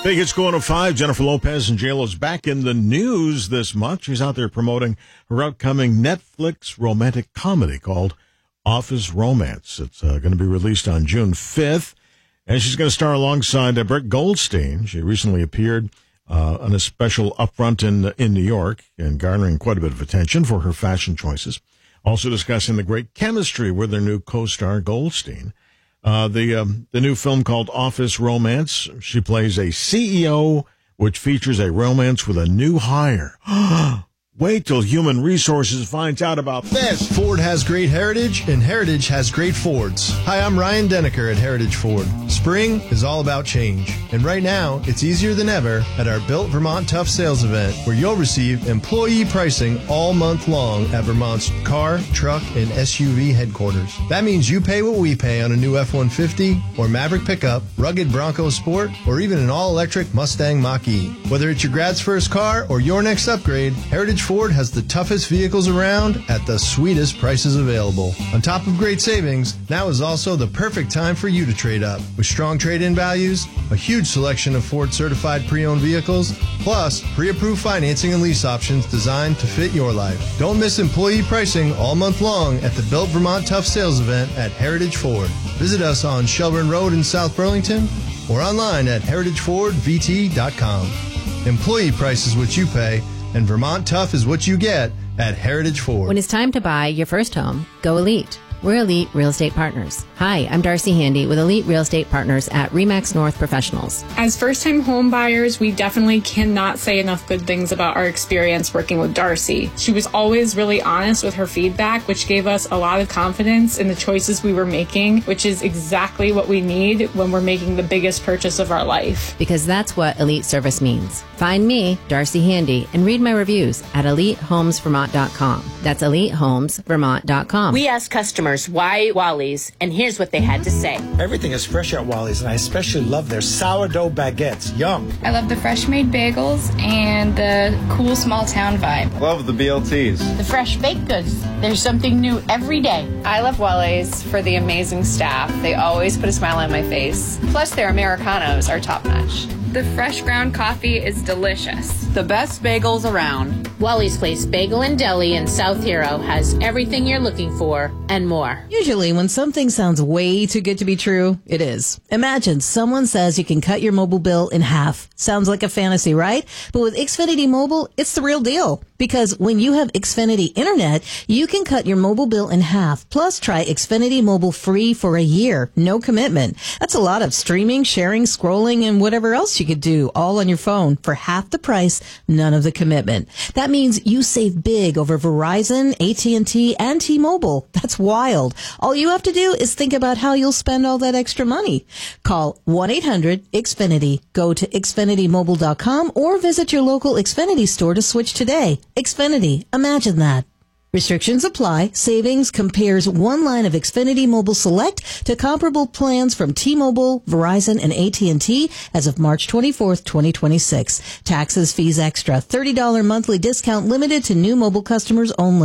Big Hits going to 5. Jennifer Lopez and J-Lo's back in the news this month. She's out there promoting her upcoming Netflix romantic comedy called Office Romance. It's going to be released on June 5th, and she's going to star alongside Brett Goldstein. She recently appeared on a special upfront in New York and garnering quite a bit of attention for her fashion choices. Also discussing the great chemistry with their new co-star Goldstein. The new film called Office Romance. She plays a CEO, which features a romance with a new hire. Wait till Human Resources finds out about this. Ford has great heritage, and heritage has great Fords. Hi, I'm Ryan Denneker at Heritage Ford. Spring is all about change, and right now, it's easier than ever at our Built Vermont Tough sales event, where you'll receive employee pricing all month long at Vermont's car, truck, and SUV headquarters. That means you pay what we pay on a new F-150 or Maverick pickup, rugged Bronco Sport, or even an all-electric Mustang Mach-E. Whether it's your grad's first car or your next upgrade, Heritage Ford has the toughest vehicles around at the sweetest prices available. On top of great savings, now is also the perfect time for you to trade up. With strong trade-in values, a huge selection of Ford-certified pre-owned vehicles, plus pre-approved financing and lease options designed to fit your life. Don't miss employee pricing all month long at the Built Vermont Tough sales event at Heritage Ford. Visit us on Shelburne Road in South Burlington or online at heritagefordvt.com. Employee price is what you pay, and Vermont Tough is what you get at Heritage Ford. When it's time to buy your first home, go Elite. We're Elite Real Estate Partners. Hi, I'm Darcy Handy with Elite Real Estate Partners at RE/MAX North Professionals. As first-time home buyers, we definitely cannot say enough good things about our experience working with Darcy. She was always really honest with her feedback, which gave us a lot of confidence in the choices we were making, which is exactly what we need when we're making the biggest purchase of our life. Because that's what Elite Service means. Find me, Darcy Handy, and read my reviews at EliteHomesVermont.com. That's EliteHomesVermont.com. We asked customers why Wally's, and here's what they had to say. Everything is fresh at Wally's, and I especially love their sourdough baguettes. Yum. I love the fresh made bagels and the cool small town vibe. Love the BLTs. The fresh baked goods. There's something new every day. I love Wally's for the amazing staff. They always put a smile on my face. Plus, their Americanos are top notch. The fresh ground coffee is delicious. The best bagels around. Wally's Place Bagel and Deli in South Hero has everything you're looking for and more. Usually when something sounds way too good to be true, it is. Imagine someone says you can cut your mobile bill in half. Sounds like a fantasy, right? But with Xfinity Mobile, it's the real deal. Because when you have Xfinity Internet, you can cut your mobile bill in half. Plus, try Xfinity Mobile free for a year. No commitment. That's a lot of streaming, sharing, scrolling, and whatever else you could do all on your phone for half the price, none of the commitment. That means you save big over Verizon, AT&T, and T-Mobile. That's wild. All you have to do is think about how you'll spend all that extra money. Call 1-800-XFINITY. Go to XfinityMobile.com or visit your local Xfinity store to switch today. Xfinity. Imagine that. Restrictions apply. Savings compares one line of Xfinity Mobile Select to comparable plans from T-Mobile, Verizon, and AT&T as of March 24th, 2026. Taxes, fees extra. $30 monthly discount limited to new mobile customers only.